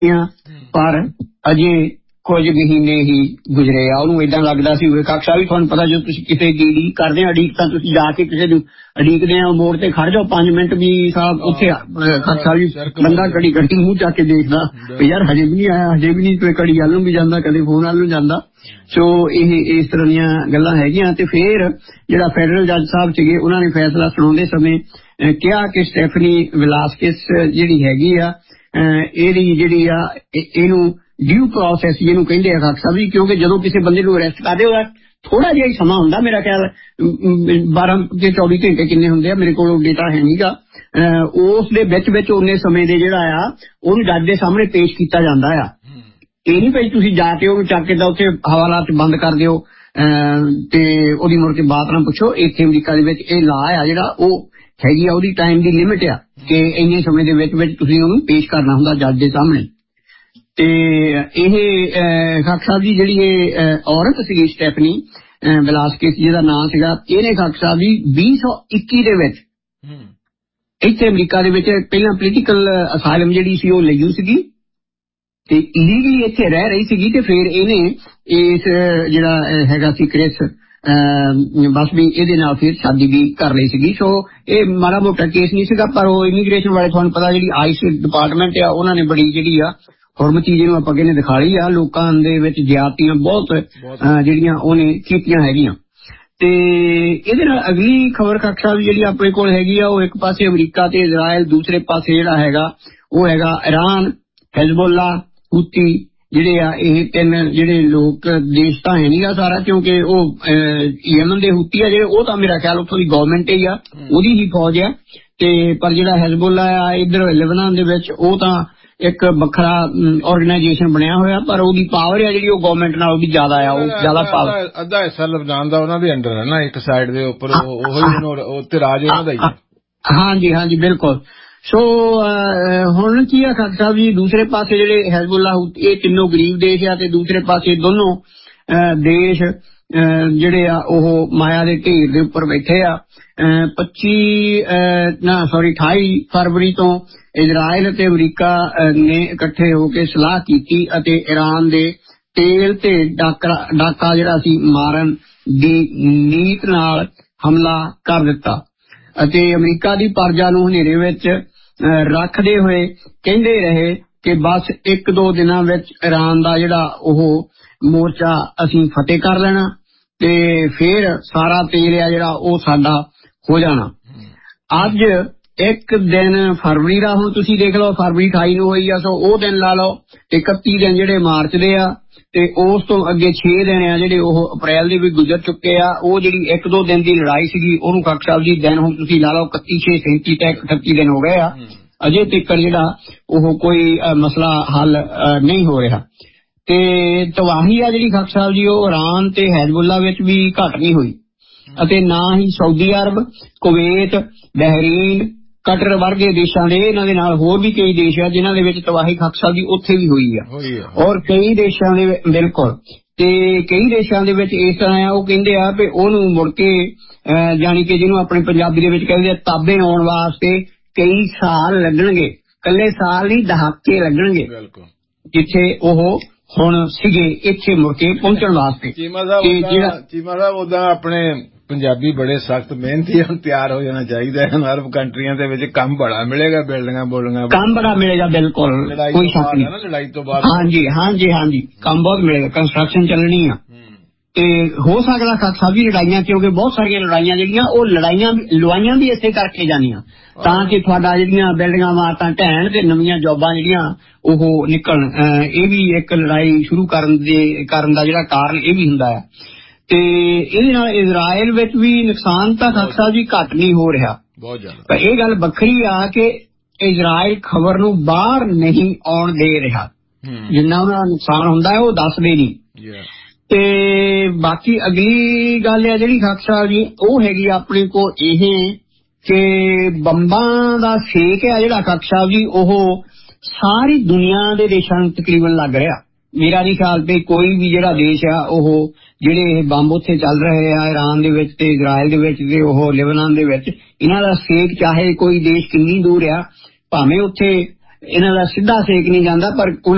पर अजे कुछ महीने ही गुजरे आ। ਉਹਨੂੰ ਏਦਾਂ ਲੱਗਦਾ ਸੀ ਉਹ ਕਕਸ਼ਾ ਵੀ ਤੁਹਾਨੂੰ ਪਤਾ ਜਦੋਂ ਤੁਸੀਂ ਕਿਸੇ ਦੀ ਉਡੀਕ ਕਰਦੇ ਆ ਉਡੀਕ ਤਾਂ ਤੁਸੀਂ ਜਾ ਕੇ ਕਿਸੇ ਨੂੰ ਉਡੀਕਦੇ ਆ ਮੋੜ ਤੇ ਖੜ ਜਾਓ 5 ਮਿੰਟ ਵੀ ਸਾਹਿਬ ਉੱਥੇ ਕਕਸ਼ਾ ਵੀ ਬੰਦਾ ਘੜੀ ਘੜੀ ਮੂੰਹ ਚੱਕ ਕੇ ਦੇਖਦਾ ਵੀ ਯਾਰ ਹਜੇ ਵੀ ਨਹੀਂ ਆਇਆ ਹਜੇ ਵੀ ਨਹੀਂ ਕੋਈ ਘੜੀ ਵੱਲ ਨੂੰ ਵੀ ਜਾਂਦਾ ਕਦੇ ਫੋਨ ਵੱਲ ਨੂੰ ਜਾਂਦਾ। ਸੋ ਇਹ ਇਸ ਤਰ੍ਹਾਂ ਦੀਆਂ ਗੱਲਾਂ ਹੈਗੀਆਂ। ਤੇ ਫਿਰ ਜਿਹੜਾ ਫੈਡਰਲ ਜੱਜ ਸਾਹਿਬ ਸੀਗੇ ਉਹਨਾਂ ਨੇ ਫੈਸਲਾ ਸੁਣਾਉਂਦੇ ਸਮੇਂ ਕਿਹਾ ਕਿ ਸਟੈਫਨੀ ਵਿਲਾਸਕਿਸ ਜਿਹੜੀ ਹੈਗੀ ਆ ਇਹਦੀ ਜਿਹੜੀ ਆ ਇਹਨੂੰ ਡਿਊ ਪ੍ਰੋਸੈਸ ਜਿਹਨੂੰ ਕਹਿੰਦੇ ਆ ਖਾਕਸਾ ਵੀ ਕਿਉਂਕਿ ਜਦੋਂ ਕਿਸੇ ਬੰਦੇ ਨੂੰ ਅਰੈਸਟ ਕਰਦੇ ਉਹਦਾ ਥੋੜਾ ਜਿਹਾ ਹੀ ਸਮਾਂ ਹੁੰਦਾ ਮੇਰਾ ਖਿਆਲ 12 ਤੇ 24 ਘੰਟੇ ਕਿੰਨੇ ਹੁੰਦੇ ਆ ਮੇਰੇ ਕੋਲ ਡੇਟਾ ਹੈ ਨਹੀਂਗਾ ਉਸ ਦੇ ਵਿੱਚ ਉਹਨੇ ਸਮੇਂ ਦੇ ਜਿਹੜਾ ਆ ਉਹਨੂੰ ਜੱਜ ਦੇ ਸਾਹਮਣੇ ਪੇਸ਼ ਕੀਤਾ ਜਾਂਦਾ ਆ। ਇਹ ਨਹੀਂ ਭਾਈ ਤੁਸੀਂ ਜਾ ਕੇ ਉਹਨੂੰ ਚੱਕ ਕੇ ਤਾਂ ਉੱਥੇ ਹਵਾਲਾ ਚ ਬੰਦ ਕਰ ਦਿਓ ਤੇ ਉਹਦੀ ਮੁੜ ਕੇ ਬਾਤ ਨਾ ਪੁੱਛੋ। ਇੱਥੇ ਅਮਰੀਕਾ ਦੇ ਵਿੱਚ ਇਹ ਲਾ ਆ ਜਿਹੜਾ ਉਹ ਹੈਗੀ ਆ ਉਹਦੀ ਟਾਈਮ ਦੀ ਲਿਮਿਟ ਆ ਕਿ ਇੰਨੇ ਸਮੇਂ ਦੇ ਵਿੱਚ ਤੁਸੀਂ ਉਹਨੂੰ ਪੇਸ਼ ਕਰਨਾ ਹੁੰਦਾ ਜੱਜ ਦੇ ਸਾਹਮਣੇ। ਤੇ ਇਹ ਖਾਕ ਸਾਹਿਬ ਦੀ ਜਿਹੜੀ ਇਹ ਔਰਤ ਸੀਗੀ ਸਟੈਫਨੀ ਵਿਲਾਸਕਿਸ ਜਿਹਦਾ ਨਾਂ ਸੀਗਾ ਇਹਨੇ ਖਾਕ ਸਾਹਿਬ ਦੀ 2021 ਦੇ ਵਿੱਚ ਇੱਥੇ ਅਮਰੀਕਾ ਦੇ ਵਿੱਚ ਪਹਿਲਾਂ ਪੋਲੀਟੀਕਲ ਅਸਾਈਲਮ ਜਿਹੜੀ ਸੀ ਉਹ ਲਈ ਸੀਗੀ ਤੇ ਲੀਗਲੀ ਇੱਥੇ ਰਹਿ ਰਹੀ ਸੀਗੀ ਤੇ ਫਿਰ ਇਹਨੇ ਇਸ ਜਿਹੜਾ ਹੈਗਾ ਸੀ ਕ੍ਰਿਸ ਬਸ ਵੀ ਇਹਦੇ ਨਾਲ ਫਿਰ ਸ਼ਾਦੀ ਵੀ ਕਰ ਲਈ ਸੀਗੀ। ਸੋ ਇਹ ਮਾੜਾ ਮੋਟਾ ਕੇਸ ਨਹੀਂ ਸੀਗਾ ਪਰ ਉਹ ਇਮੀਗ੍ਰੇਸ਼ਨ ਵਾਲੇ ਤੁਹਾਨੂੰ ਪਤਾ ਜਿਹੜੀ ਆਈਸ ਡਿਪਾਰਟਮੈਂਟ ਆ ਉਹਨਾਂ ਨੇ ਬੜੀ ਜਿਹੜੀ ਆ ਹੁਰਮਤੀ ਜਿਹਨੂੰ ਆਪਾਂ ਕਹਿੰਦੇ ਦਿਖਾਲੀ ਆ ਲੋਕਾਂ ਦੇ ਵਿੱਚ ਜ਼ਿਆਦਤੀਆਂ ਬਹੁਤ ਜਿਹੜੀਆਂ ਉਹਨੇ ਕੀਤੀਆਂ ਹੈਗੀਆਂ। ਤੇ ਇਹਦੇ ਨਾਲ ਅਗਲੀ ਖਬਰ ਕਕਸ਼ਾ ਵੀ ਜਿਹੜੀ ਆਪਣੇ ਕੋਲ ਹੈਗੀ ਆ ਉਹ ਇੱਕ ਪਾਸੇ ਅਮਰੀਕਾ ਤੇ ਇਜ਼ਰਾਈਲ ਦੂਸਰੇ ਪਾਸੇ ਜਿਹੜਾ ਹੈਗਾ ਉਹ ਹੈਗਾ ਇਰਾਨ ਹਿਜ਼ਬੁੱਲਾ ਹੂਤੀ ਜਿਹੜੇ ਆ ਇਹ ਤਿੰਨ ਜਿਹੜੇ ਲੋਕ ਦੇਸ਼ ਤਾਂ ਹੈ ਨੀਗਾ ਸਾਰਾ ਕਿਉਂਕਿ ਉਹ ਯਮਨ ਦੇ ਹੂਤੀ ਆ ਜਿਹੜੇ ਉਹ ਤਾਂ ਮੇਰਾ ਖਿਆਲ ਉੱਥੋਂ ਦੀ ਗਵਰਨਮੈਂਟ ਹੀ ਆ ਉਹਦੀ ਹੀ ਫੌਜ ਆ ਤੇ ਪਰ ਜਿਹੜਾ ਹਿਜ਼ਬੁੱਲਾ ਆ ਇੱਧਰ ਲਿਬਨਾਨ ਦੇ ਵਿੱਚ ਉਹ ਤਾਂ ਇੱਕ ਵੱਖਰਾ ਆਰਗੇਨਾਈਜੇਸ਼ਨ ਬਣਿਆ ਹੋਇਆ ਪਰ ਉਹਦੀ ਪਾਵਰ ਆ ਜਿਹੜੀ ਉਹ ਗਵਰਨਮੈਂਟ ਨਾਲੋਂ ਵੀ ਜ਼ਿਆਦਾ ਆ ਉਹ ਜ਼ਿਆਦਾ ਪਾਵਰ ਅੱਧਾ ਹਿੱਸਾ ਲਬਨਾਨ ਦਾ ਉਹਨਾਂ ਦੇ ਅੰਡਰ ਹੈ ਨਾ ਇੱਕ ਸਾਈਡ ਦੇ ਉੱਪਰ ਉੱਤੇ ਰਾਜ ਉਹਨਾਂ ਦਾ ਹੀ ਹਾਂਜੀ ਹਾਂਜੀ ਬਿਲਕੁਲ। ਸੋ ਹੁਣ ਕੀ ਆ ਖਾਕ ਸਾਹਿਬ ਜੀ ਦੂਸਰੇ ਪਾਸੇ ਜਿਹੜੇ ਹਿਜ਼ਬੁੱਲਾ ਇਹ ਤਿੰਨੋਂ ਗਰੀਬ ਦੇਸ਼ ਆ ਤੇ ਦੂਸਰੇ ਪਾਸੇ ਦੋਨੋਂ ਦੇਸ਼ ਜਿਹੜੇ ਆ ਉਹ ਮਾਇਆ ਦੇ ਢੇਰ ਦੇ ਉੱਪਰ ਬੈਠੇ ਆ। 28 ਫਰਵਰੀ ਤੋਂ ਇਜ਼ਰਾਈਲ ਅਤੇ ਅਮਰੀਕਾ ਨੇ ਇਕੱਠੇ ਹੋ ਕੇ ਸਲਾਹ ਕੀਤੀ ਅਤੇ ਈਰਾਨ ਦੇ ਤੇਲ ਤੇ ਡਾਕਾ ਜਿਹੜਾ ਸੀ ਮਾਰਨ ਦੀ ਨੀਤ ਨਾਲ ਹਮਲਾ ਕਰ ਦਿੱਤਾ ਅਤੇ ਅਮਰੀਕਾ ਦੀ ਪਰਜਾ ਨੂੰ ਹਨੇਰੇ ਵਿੱਚ ਰੱਖਦੇ ਹੋਏ ਕਹਿੰਦੇ ਰਹੇ ਕਿ ਬਸ 1-2 ਦਿਨਾਂ ਵਿੱਚ ਈਰਾਨ ਦਾ ਜਿਹੜਾ ਉਹ ਮੋਰਚਾ ਅਸੀਂ ਫਤਿਹ ਕਰ ਲੈਣਾ ਤੇ ਫਿਰ ਸਾਰਾ ਤੇਲ ਆ ਜਿਹੜਾ ਉਹ ਸਾਡਾ ਹੋ ਜਾਣਾ। ਅੱਜ ਇੱਕ ਦਿਨ ਫਰਵਰੀ ਦਾ ਹੁਣ ਤੁਸੀਂ ਦੇਖ ਲਓ ਫਰਵਰੀ 28 ਨੂੰ ਹੋਈ ਆ ਸੋ ਉਹ ਦਿਨ ਲਾ ਲਓ 31 ਦਿਨ ਜਿਹੜੇ ਮਾਰਚ ਦੇ ਆ ਤੇ ਉਸ ਤੋਂ ਅੱਗੇ 6 ਦਿਨ ਆ ਜਿਹੜੇ ਉਹ ਅਪ੍ਰੈਲ ਦੇ ਵੀ ਗੁਜ਼ਰ ਚੁੱਕੇ ਆ। ਉਹ ਜਿਹੜੀ 1-2 ਦਿਨ ਦੀ ਲੜਾਈ ਸੀਗੀ ਉਹਨੂੰ ਖਾਕ ਸਾਹਿਬ ਜੀ ਦਿਨ ਹੁਣ ਤੁਸੀਂ ਲਾ ਲਓ 31-6-37 ਤੱਕ 38 ਦਿਨ ਹੋ ਗਏ ਆ ਅਜੇ ਤੱਕ ਜਿਹੜਾ ਉਹ ਕੋਈ ਮਸਲਾ ਹੱਲ ਨਹੀਂ ਹੋ ਰਿਹਾ ਤੇ ਤਬਾਹੀ ਆ ਜਿਹੜੀ ਖਾਕ ਸਾਹਿਬ ਜੀ ਉਹ ਈਰਾਨ ਤੇ ਹਿਜ਼ਬੁੱਲਾ ਵਿੱਚ ਵੀ ਘੱਟ ਨਹੀਂ ਹੋਈ ਅਤੇ ਨਾ ਹੀ Saudi Arab Kuwait Bahrain cutter ਵਰਗੇ ਦੇਸ਼ਾਂ ਦੇ ਇਹਨਾਂ ਦੇ ਨਾਲ ਹੋਰ ਵੀ ਕਈ ਦੇਸ਼ ਆ ਜਿਨ੍ਹਾਂ ਦੇ ਵਿੱਚ ਤਬਾਹੀ ਖਾਕ ਸਾਹਿਬ ਜੀ ਉੱਥੇ ਵੀ ਹੋਈ ਆ ਔਰ ਕਈ ਦੇਸ਼ਾਂ ਦੇ ਬਿਲਕੁਲ ਤੇ ਕਈ ਦੇਸ਼ਾਂ ਦੇ ਵਿੱਚ ਇਸ ਤਰ੍ਹਾਂ ਆ ਉਹ ਕਹਿੰਦੇ ਆ ਵੀ ਉਹਨੂੰ ਮੁੜ ਕੇ ਜਾਣੀ ਕਿ ਜਿਹਨੂੰ ਆਪਣੇ ਪੰਜਾਬੀ ਦੇ ਵਿੱਚ ਕਹਿੰਦੇ ਆ ਤਾਬੇ ਆਉਣ ਵਾਸਤੇ ਕਈ ਸਾਲ ਲੱਗਣਗੇ ਇਕੱਲੇ ਸਾਲ ਨਹੀਂ ਦਹਾਕੇ ਲੱਗਣਗੇ ਜਿੱਥੇ ਉਹ ਹੁਣ ਸੀਗੇ ਇੱਥੇ ਮੁੜ ਕੇ ਪਹੁੰਚਣ ਵਾਸਤੇ। ਚੀਮਾ ਸਾਹਿਬ ਉਦਾਂ ਆਪਣੇ ਪੰਜਾਬੀ ਬੜੇ ਸਖਤ ਮਿਹਨਤੀ ਤਿਆਰ ਹੋ ਜਾਣਾ ਚਾਹੀਦਾ ਹੈ। ਅਰਬ ਕੰਟਰੀਆਂ ਦੇ ਵਿੱਚ ਕੰਮ ਬੜਾ ਮਿਲੇਗਾ ਬਿਲਡਿੰਗਾਂ ਬੋਲਡਿੰਗਾਂ ਕੰਮ ਬੜਾ ਮਿਲੇਗਾ ਬਿਲਕੁਲ ਕੋਈ ਸ਼ੱਕ ਨਹੀਂ ਲੜਾਈ ਤੋਂ ਬਾਅਦ ਹਾਂਜੀ ਹਾਂਜੀ ਹਾਂਜੀ ਕੰਮ ਬਹੁਤ ਮਿਲੇਗਾ ਕੰਸਟਰਕਸ਼ਨ ਚੱਲਣੀ ਆ ਤੇ ਹੋ ਸਕਦਾ ਖਾਕ ਸਾਹਿਬ ਵੀ ਲੜਾਈਆਂ ਕਿਉਂਕਿ ਬਹੁਤ ਸਾਰੀਆਂ ਲੜਾਈਆਂ ਜਿਹੜੀਆਂ ਉਹ ਲੜਾਈਆਂ ਵੀ ਇਸੇ ਕਰਕੇ ਜਾਣੀਆਂ ਤਾਂ ਕਿ ਤੁਹਾਡਾ ਜਿਹੜੀਆਂ ਬਿਲਡਿੰਗਾਂ ਇਮਾਰਤਾਂ ਢਹਿਣ ਤੇ ਨਵੀਆਂ ਜੋਬਾਂ ਜਿਹੜੀਆਂ ਉਹ ਨਿਕਲਣ। ਇਹ ਵੀ ਇੱਕ ਲੜਾਈ ਸ਼ੁਰੂ ਕਰਨ ਦਾ ਜਿਹੜਾ ਕਾਰਨ ਇਹ ਵੀ ਹੁੰਦਾ ਹੈ ਤੇ ਇਹਦੇ ਨਾਲ ਇਜ਼ਰਾਈਲ ਵਿੱਚ ਵੀ ਨੁਕਸਾਨ ਤਾਂ ਖਾਕ ਸਾਹਿਬ ਜੀ ਘੱਟ ਨਹੀਂ ਹੋ ਰਿਹਾ ਬਹੁਤ ਜ਼ਿਆਦਾ ਪਰ ਇਹ ਗੱਲ ਵੱਖਰੀ ਆ ਕਿ ਇਜ਼ਰਾਈਲ ਖਬਰ ਨੂੰ ਬਾਹਰ ਨਹੀਂ ਆਉਣ ਦੇ ਰਿਹਾ ਜਿੰਨਾ ਉਹਨਾਂ ਦਾ ਨੁਕਸਾਨ ਹੁੰਦਾ ਹੈ ਉਹ ਦੱਸਦੇ ਨਹੀਂ। ਤੇ ਬਾਕੀ ਅਗਲੀ ਗੱਲ ਆ ਜਿਹੜੀ ਖਾਕ ਸਾਹਿਬ ਜੀ ਉਹ ਹੈਗੀ ਆਪਣੇ ਕੋਲ ਇਹ ਕਿ ਬੰਬਾਂ ਦਾ ਸੇਕ ਆ ਜਿਹੜਾ ਖਾਕ ਸਾਹਿਬ ਜੀ ਉਹ ਸਾਰੀ ਦੁਨੀਆ ਦੇ ਦੇਸ਼ਾਂ ਨੂੰ ਤਕਰੀਬਨ ਲੱਗ ਰਿਹਾ। ਮੇਰਾ ਨਹੀਂ ਖਿਆਲ ਵੀ ਕੋਈ ਵੀ ਜਿਹੜਾ ਦੇਸ਼ ਆ ਉਹ ਜਿਹੜੇ ਬੰਬ ਉੱਥੇ ਚੱਲ ਰਹੇ ਆ ਈਰਾਨ ਦੇ ਵਿੱਚ ਤੇ ਇਜ਼ਰਾਈਲ ਦੇ ਵਿੱਚ ਤੇ ਉਹ ਲਿਬਨਾਨ ਦੇ ਵਿੱਚ ਇਹਨਾਂ ਦਾ ਸੇਕ ਚਾਹੇ ਕੋਈ ਦੇਸ਼ ਕਿੰਨੀ ਦੂਰ ਆ ਭਾਵੇਂ ਉੱਥੇ ਇਹਨਾਂ ਦਾ ਸਿੱਧਾ ਸੇਕ ਨਹੀਂ ਜਾਂਦਾ ਪਰ